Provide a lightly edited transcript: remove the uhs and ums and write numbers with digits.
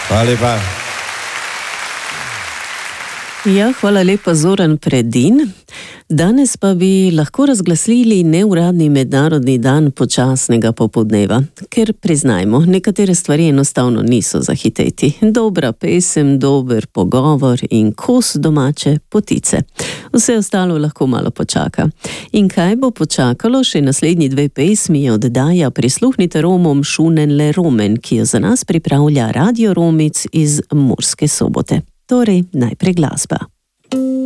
Hvala lepa. Ja, hvala lepa, Zoran Predin. Danes pa bi lahko razglasili neuradni mednarodni dan počasnega popoldneva, ker priznajmo, nekatere stvari enostavno niso za hiteti. Dobra pesem, dober pogovor in kos domače potice. Vse ostalo lahko malo počaka. In kaj bo počakalo, še naslednji dve pesmi oddaja Prisluhnite Romom Šunenle Romen, ki jo za nas pripravlja Radio Romic iz Murske Sobote. Torej, najprej glasba.